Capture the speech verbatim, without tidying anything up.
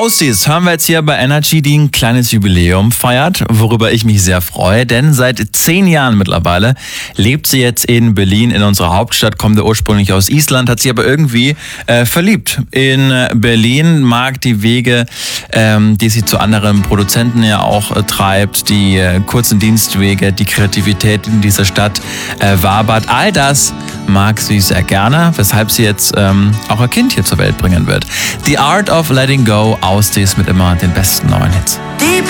Aussiehst, hören wir jetzt hier bei Energy, die ein kleines Jubiläum feiert, worüber ich mich sehr freue, denn seit zehn Jahren mittlerweile lebt sie jetzt in Berlin, in unserer Hauptstadt, kommt ja ursprünglich aus Island, hat sich aber irgendwie äh, verliebt in Berlin, mag die Wege, ähm, die sie zu anderen Produzenten ja auch äh, treibt, die äh, kurzen Dienstwege, die Kreativität in dieser Stadt äh, wabert, all das mag sie sehr gerne, weshalb sie jetzt ähm, auch ein Kind hier zur Welt bringen wird. The Art of Letting Go, Aussiehst mit immer den besten neuen Hits. Deep